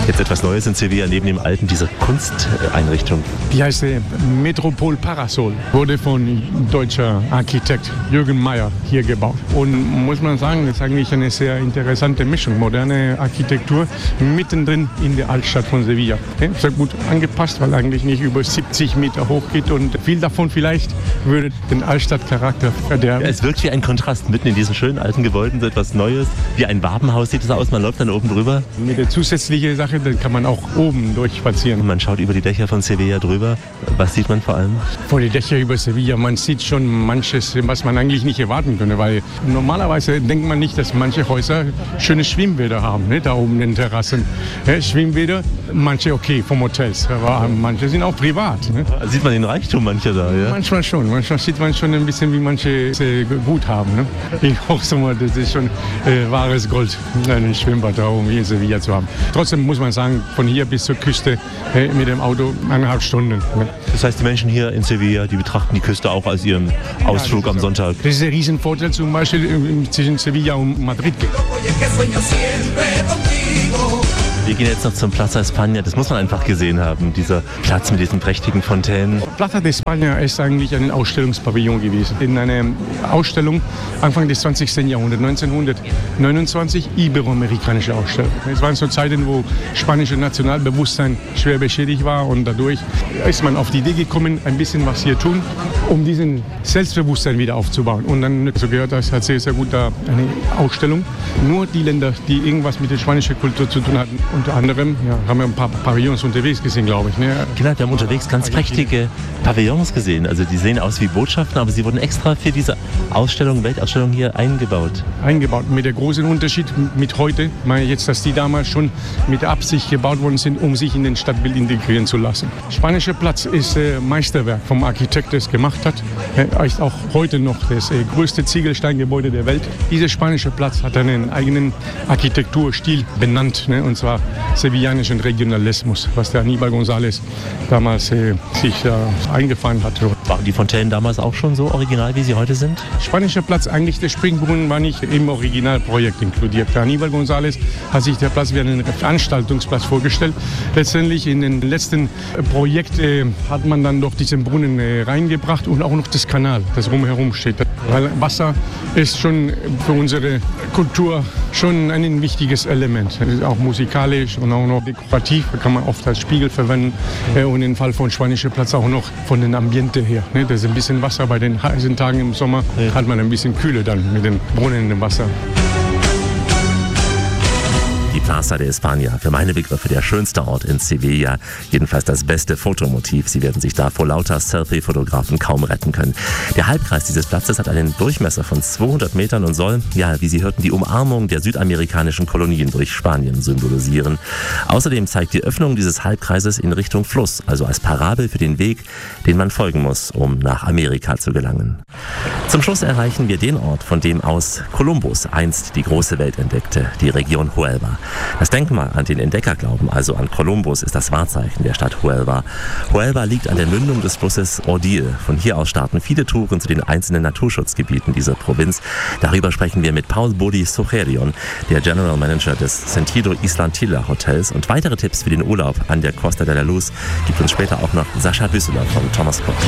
Jetzt etwas Neues in Sevilla, neben dem alten, diese Kunsteinrichtung. Die heißt Metropol Parasol, wurde von deutscher Architekt Jürgen Meyer hier gebaut. Und muss man sagen, das ist eigentlich eine sehr interessante Mischung. Moderne Architektur mittendrin in der Altstadt von Sevilla. Sehr gut angepasst, weil eigentlich nicht über 70 Meter hoch geht und viel davon vielleicht würde den Altstadtcharakter verderben. Ja, es wirkt wie ein Kontrast. Mitten in diesen schönen alten Gebäuden so etwas Neues. Wie ein Wabenhaus sieht es aus, man läuft dann oben drüber. Mit der zusätzlichen Sache, dann kann man auch oben durchspazieren. Und man schaut über die Dächer von Sevilla drüber. Was sieht man vor allem? Vor die Dächer über Sevilla, man sieht schon manches, was man eigentlich nicht erwarten könnte, weil normalerweise denkt man nicht, dass manche Häuser schöne Schwimmbäder haben, ne, da oben in den Terrassen. Schwimmbäder, manche okay vom Hotels, aber manche sind auch privat. Ne? Sieht man den Reichtum mancher da, ja? Manchmal schon, manchmal sieht man schon ein bisschen, wie manche gut haben. Ne? Ich hoffe so mal, das ist schon wahres Gold, ein Schwimmbad da oben hier in Sevilla zu haben. Trotzdem muss man sagen, von hier bis zur Küste mit dem Auto 1,5 Stunden. Ne? Das heißt, die Menschen hier in Sevilla, die betrachten die Küste auch als ihren Ausflug am Sonntag. Das ist ein Riesenvorteil zum Beispiel zwischen Sevilla und Madrid. Wir gehen jetzt noch zum Plaza España. Das muss man einfach gesehen haben, dieser Platz mit diesen prächtigen Fontänen. Plaza de España ist eigentlich ein Ausstellungspavillon gewesen. In einer Ausstellung Anfang des 20. Jahrhunderts, 1929, iberoamerikanische Ausstellung. Es waren so Zeiten, wo spanische Nationalbewusstsein schwer beschädigt war und dadurch ist man auf die Idee gekommen, ein bisschen was hier tun, um diesen Selbstbewusstsein wieder aufzubauen. Und dann, so gehört das, hat sehr, sehr gut da eine Ausstellung. Nur die Länder, die irgendwas mit der spanischen Kultur zu tun hatten, unter anderem, haben wir ein paar Pavillons unterwegs gesehen, glaube ich. Ne? Genau, wir haben unterwegs ganz prächtige Pavillons gesehen. Also die sehen aus wie Botschaften, aber sie wurden extra für diese Ausstellung, Weltausstellung hier eingebaut. Mit der großen Unterschied mit heute, meine ich jetzt, dass die damals schon mit Absicht gebaut worden sind, um sich in den Stadtbild integrieren zu lassen. Spanischer Platz ist Meisterwerk vom Architekt, der es gemacht hat. Ist auch heute noch das größte Ziegelsteingebäude der Welt. Dieser spanische Platz hat einen eigenen Architekturstil benannt, ne? Und zwar sevillanischen Regionalismus, was der Aníbal González damals sich eingefahren hat. Waren die Fontänen damals auch schon so original, wie sie heute sind? Spanischer Platz, eigentlich der Springbrunnen war nicht im Originalprojekt inkludiert. Der Aníbal González hat sich der Platz wie einen Veranstaltungsplatz vorgestellt. Letztendlich in den letzten Projekt hat man dann doch diesen Brunnen reingebracht und auch noch das Kanal, das rumherum steht. Weil Wasser ist schon für unsere Kultur schon ein wichtiges Element. Auch musikalisch und auch noch dekorativ, kann man oft als Spiegel verwenden. Und im Fall von Spanischer Platz auch noch von den Ambiente her. Das ist ein bisschen Wasser bei den heißen Tagen im Sommer, hat man ein bisschen Kühle dann mit den Brunnen im Wasser. Die Plaza de España, für meine Begriffe der schönste Ort in Sevilla, jedenfalls das beste Fotomotiv. Sie werden sich da vor lauter Selfie-Fotografen kaum retten können. Der Halbkreis dieses Platzes hat einen Durchmesser von 200 Metern und soll, wie Sie hörten, die Umarmung der südamerikanischen Kolonien durch Spanien symbolisieren. Außerdem zeigt die Öffnung dieses Halbkreises in Richtung Fluss, also als Parabel für den Weg, den man folgen muss, um nach Amerika zu gelangen. Zum Schluss erreichen wir den Ort, von dem aus Kolumbus einst die große Welt entdeckte, die Region Huelva. Das Denkmal an den Entdeckerglauben, also an Kolumbus, ist das Wahrzeichen der Stadt Huelva. Huelva liegt an der Mündung des Flusses Odil. Von hier aus starten viele Touren zu den einzelnen Naturschutzgebieten dieser Provinz. Darüber sprechen wir mit Paul Bodi Socherion, der General Manager des Sentido Islantilla Hotels. Und weitere Tipps für den Urlaub an der Costa de la Luz gibt uns später auch noch Sascha Büsseler von Thomas Cook.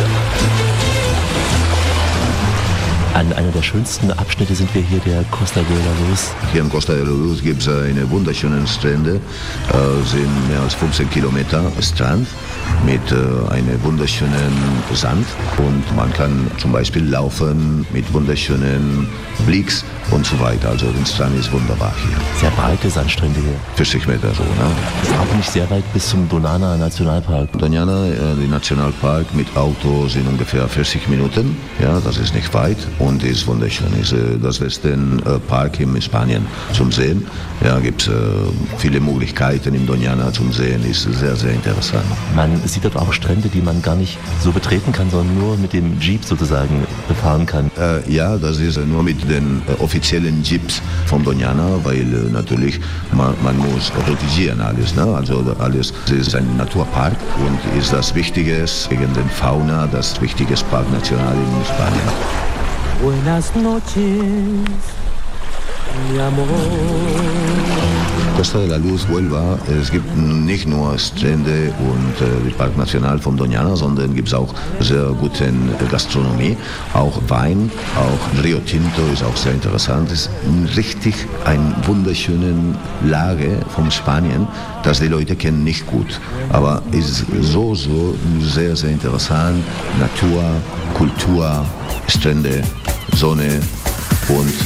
An einer der schönsten Abschnitte sind wir hier, der Costa de la Luz. Hier in Costa de la Luz gibt es eine wunderschöne Strände, sind mehr als 15 Kilometer Strand mit einem wunderschönen Sand und man kann zum Beispiel laufen mit wunderschönen Blicks und so weiter. Also der Strand ist wunderbar hier. Sehr breite Sandstrände hier. 40 Meter so, ne? Ist auch nicht sehr weit bis zum Doñana Nationalpark. Doñana, der Nationalpark mit Auto sind ungefähr 40 Minuten. Ja, das ist nicht weit und ist wunderschön. Ist das beste Park in Spanien zum Sehen. Ja, gibt es viele Möglichkeiten im Doñana zum Sehen. Ist sehr, sehr interessant. Man sieht dort auch Strände, die man gar nicht so betreten kann, sondern nur mit dem Jeep sozusagen befahren kann. Ja, das ist nur mit den offiziellen Jeeps von Doñana, weil natürlich man muss protegieren alles. Ne? Also alles ist ein Naturpark und ist das Wichtiges gegen den Fauna, das wichtige Park National in Spanien. Buenas noches, mi amor. Costa de la Luz, Huelva, es gibt nicht nur Strände und den Park National von Doñana, sondern gibt es auch sehr gute Gastronomie, auch Wein, auch Rio Tinto ist auch sehr interessant. Es ist richtig eine wunderschöne Lage von Spanien, das die Leute kennen nicht gut, aber ist so sehr, sehr interessant. Natur, Kultur, Strände, Sonne und